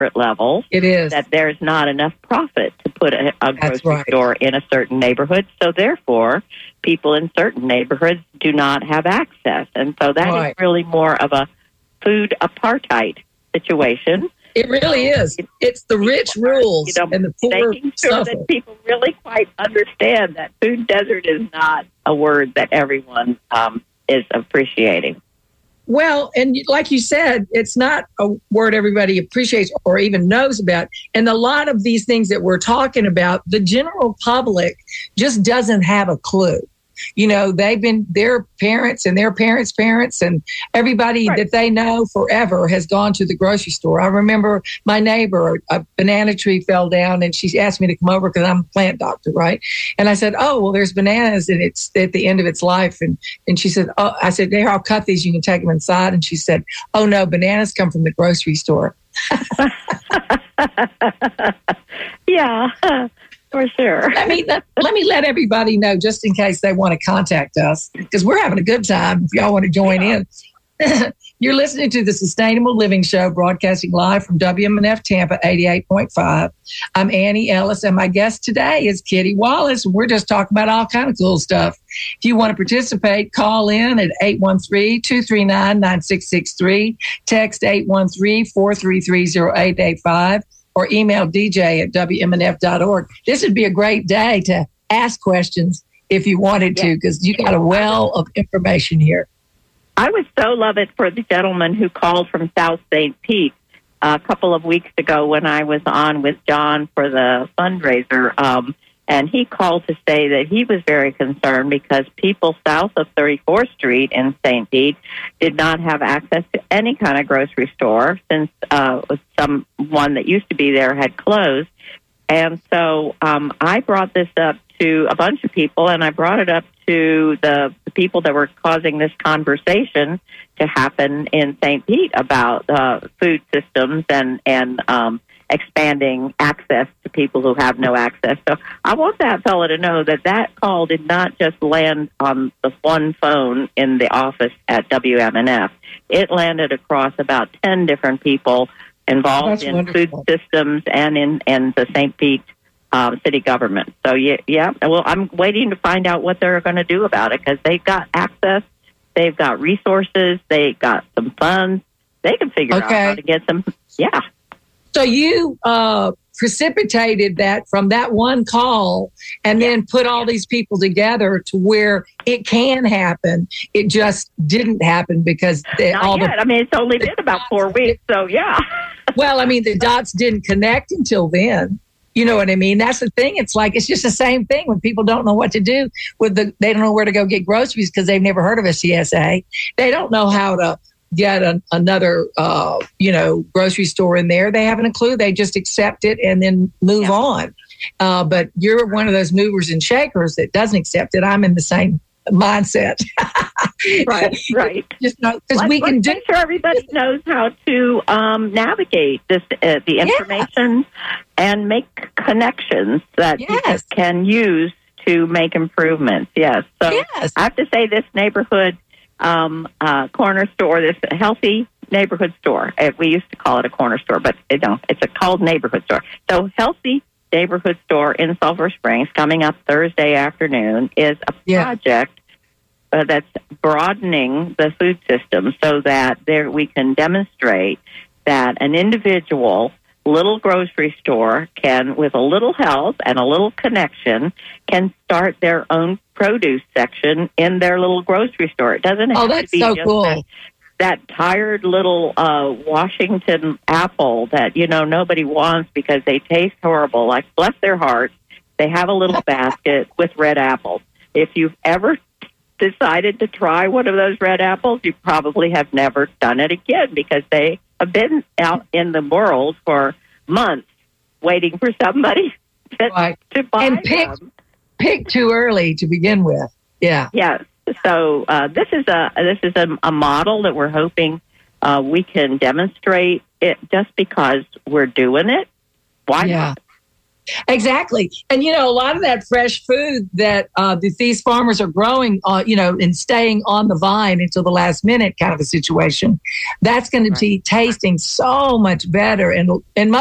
level. It is. That there's not enough profit to put a grocery store in a certain neighborhood. So therefore, people in certain neighborhoods do not have access. And so that is really more of a food apartheid situation. It really is. It's the rich rules and the poor making sure that people really quite understand that food desert is not a word that everyone is appreciating. Well, and like you said, it's not a word everybody appreciates or even knows about. And a lot of these things that we're talking about, the general public just doesn't have a clue. You know, they've been their parents and their parents' parents and everybody that they know forever has gone to the grocery store. I remember my neighbor, a banana tree fell down and she asked me to come over because I'm a plant doctor, right? And I said, oh, well, there's bananas and it's at the end of its life. And she said, oh, I said, there, I'll cut these. You can take them inside. And she said, oh, no, bananas come from the grocery store. Yeah. For sure. Let me let everybody know just in case they want to contact us because we're having a good time. If y'all want to join in, you're listening to the Sustainable Living Show, broadcasting live from WMNF Tampa 88.5. I'm Annie Ellis, and my guest today is Kitty Wallace. We're just talking about all kind of cool stuff. If you want to participate, call in at 813-239-9663, text 813-433-0885. or email DJ@WMNF.org. This would be a great day to ask questions if you wanted to, because you got a well of information here. I would so love it for the gentleman who called from South St. Pete a couple of weeks ago when I was on with John for the fundraiser. And he called to say that he was very concerned because people south of 34th Street in St. Pete did not have access to any kind of grocery store since one that used to be there had closed. And so I brought this up to a bunch of people, and I brought it up to the people that were causing this conversation to happen in St. Pete about food systems and expanding access to people who have no access. So I want that fellow to know that call did not just land on the one phone in the office at WMNF. It landed across about 10 different people involved in food systems and in the St. Pete city government. So, yeah. Well, I'm waiting to find out what they're going to do about it because they've got access, they've got resources, they got some funds. They can figure out how to get some, So you precipitated that from that one call and then put all these people together to where it can happen. It just didn't happen because it's only been about 4 weeks, so yeah. Well, I mean, the dots didn't connect until then. You know what I mean? That's the thing. It's like, it's just the same thing when people don't know what to do they don't know where to go get groceries because they've never heard of a CSA. They don't know how to get another, grocery store in there. They haven't a clue. They just accept it and then move on. But you're one of those movers and shakers that doesn't accept it. I'm in the same mindset. Right. Just because we can make sure everybody knows how to navigate this, the information and make connections that people can use to make improvements. Yes. So I have to say this neighborhood corner store, this healthy neighborhood store. We used to call it a corner store, but it's called neighborhood store. So healthy neighborhood store in Sulphur Springs coming up Thursday afternoon is a project that's broadening the food system so that we can demonstrate that an individual little grocery store can, with a little help and a little connection, can start their own produce section in their little grocery store. It doesn't have to be so just cool. that tired little Washington apple that, nobody wants because they taste horrible. Like, bless their hearts, they have a little basket with red apples. If you've ever decided to try one of those red apples, you probably have never done it again because they have been out in the world for months waiting for somebody to buy and them. Pick too early to begin with. Yeah. Yes. So this is a model that we're hoping we can demonstrate it just because we're doing it. Why not? Exactly. And, a lot of that fresh food that these farmers are growing, and staying on the vine until the last minute kind of a situation, that's going to be tasting so much better. And